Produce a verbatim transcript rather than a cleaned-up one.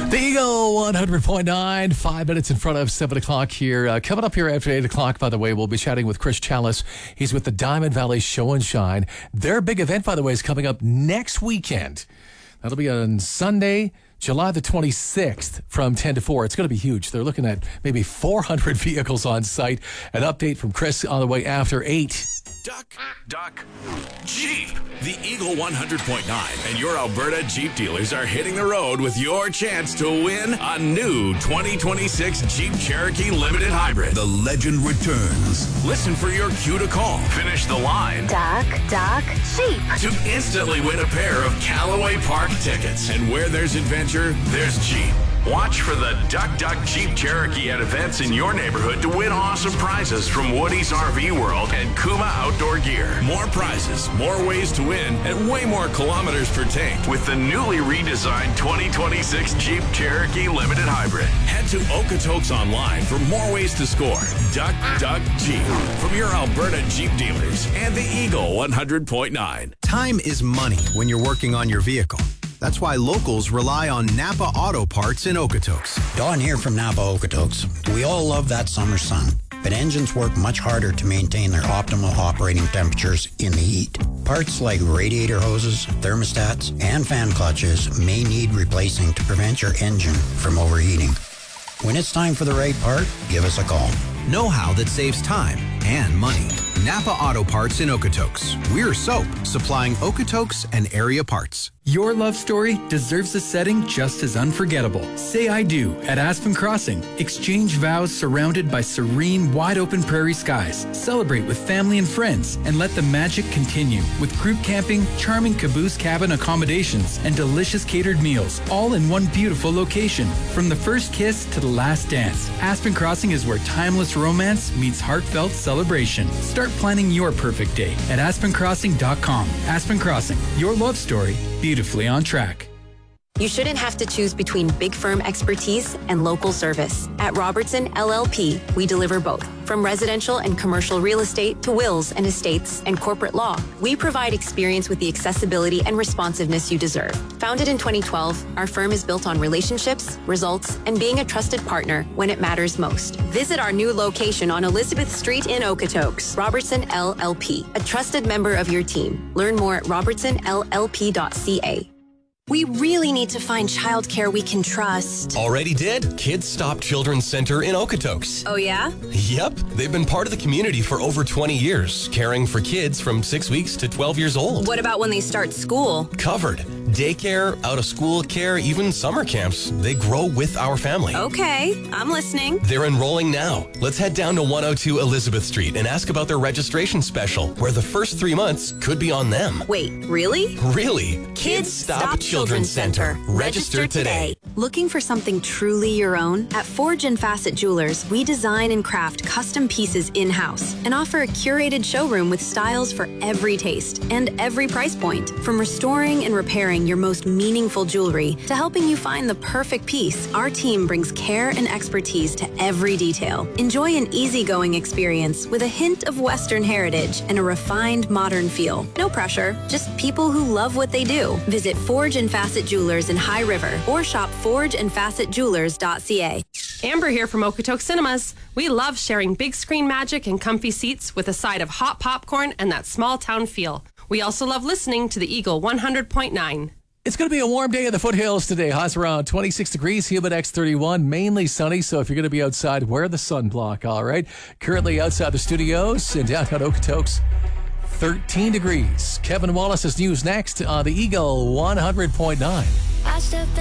The Eagle one hundred point nine, five minutes in front of seven o'clock here. Uh, coming up here after eight o'clock, by the way, we'll be chatting with Chris Chalice. He's with the Diamond Valley Show and Shine. Their big event, by the way, is coming up next weekend. That'll be on Sunday, July the twenty-sixth from ten to four. It's going to be huge. They're looking at maybe four hundred vehicles on site. An update from Chris on the way after eight. Duck, duck, Jeep. The Eagle one hundred point nine and your Alberta Jeep dealers are hitting the road with your chance to win a new twenty twenty-six Jeep Cherokee Limited Hybrid. The legend returns. Listen for your cue to call. Finish the line. Duck, duck, Jeep. To instantly win a pair of Callaway Park tickets. And where there's adventure, there's Jeep. Watch for the Duck Duck Jeep Cherokee at events in your neighborhood to win awesome prizes from Woody's R V World and Kuma Outdoor Gear. More prizes, more ways to win, and way more kilometers per tank with the newly redesigned twenty twenty-six Jeep Cherokee Limited Hybrid. Head to Okotoks online for more ways to score. Duck Duck Jeep from your Alberta Jeep dealers and the Eagle one hundred point nine. Time is money when you're working on your vehicle. That's why locals rely on Napa Auto Parts in Okotoks. Don here from Napa Okotoks. We all love that summer sun, but engines work much harder to maintain their optimal operating temperatures in the heat. Parts like radiator hoses, thermostats, and fan clutches may need replacing to prevent your engine from overheating. When it's time for the right part, give us a call. Know-how that saves time and money. Napa Auto Parts in Okotoks. We're soap, supplying Okotoks and area parts. Your love story deserves a setting just as unforgettable. Say I do at Aspen Crossing. Exchange vows surrounded by serene, wide-open prairie skies. Celebrate with family and friends and let the magic continue with group camping, charming caboose cabin accommodations, and delicious catered meals, all in one beautiful location. From the first kiss to the last dance, Aspen Crossing is where timeless romance meets heartfelt celebration. Start planning your perfect day at aspen crossing dot com. Aspen Crossing, your love story, beautifully on track. You shouldn't have to choose between big firm expertise and local service. At Robertson L L P, we deliver both. From residential and commercial real estate to wills and estates and corporate law, we provide experience with the accessibility and responsiveness you deserve. Founded in twenty twelve, our firm is built on relationships, results, and being a trusted partner when it matters most. Visit our new location on Elizabeth Street in Okotoks. Robertson L L P, a trusted member of your team. Learn more at robertson l l p dot c a. We really need to find childcare we can trust. Already did. Kids Stop Children's Center in Okotoks. Oh, yeah? Yep. They've been part of the community for over twenty years, caring for kids from six weeks to twelve years old. What about when they start school? Covered. Daycare, out-of-school care, even summer camps. They grow with our family. Okay, I'm listening. They're enrolling now. Let's head down to one oh two Elizabeth Street and ask about their registration special, where the first three months could be on them. Wait, really? Really? Kids Stop Children's Center. Register today. Looking for something truly your own? At Forge and Facet Jewelers, we design and craft custom pieces in-house and offer a curated showroom with styles for every taste and every price point. From restoring and repairing your most meaningful jewelry to helping you find the perfect piece, our team brings care and expertise to every detail. Enjoy an easygoing experience with a hint of Western heritage and a refined modern feel. No pressure, just people who love what they do. Visit Forge and Facet Jewelers in High River or shop forge and facet jewelers dot c a. Amber here from Okotoks Cinemas. We love sharing big screen magic and comfy seats with a side of hot popcorn and that small town feel. We also love listening to the Eagle one hundred point nine. It's going to be a warm day in the foothills today. Highs around twenty-six degrees, humid X thirty-one, mainly sunny. So if you're going to be outside, wear the sunblock, all right? Currently outside the studios in downtown Okotoks, thirteen degrees. Kevin Wallace's news next on the Eagle one hundred point nine.